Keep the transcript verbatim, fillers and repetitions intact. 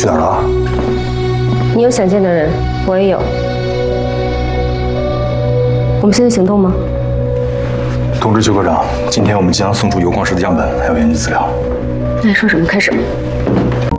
去哪儿了？ 你有想见的人，我也有。我们现在行动吗？ 通知邱科长，今天我们即将送出油矿石的样本，还有研究资料。 那你说什么？开始。